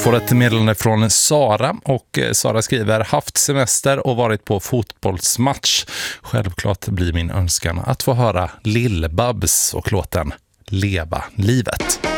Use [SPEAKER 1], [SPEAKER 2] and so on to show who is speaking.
[SPEAKER 1] Får ett meddelande från Sara och Sara skriver: haft semester och varit på fotbollsmatch. Självklart blir min önskan att få höra Lill-Babs och låten Leva livet.